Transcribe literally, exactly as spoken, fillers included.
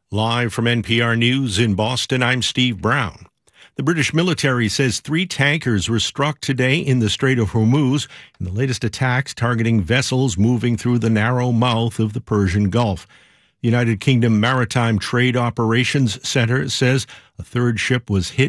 Live from N P R News in Boston, I'm Steve Brown. The British military says three tankers were struck today in the Strait of Hormuz in the latest attacks targeting vessels moving through the narrow mouth of the Persian Gulf. The United Kingdom Maritime Trade Operations Center says a third ship was hit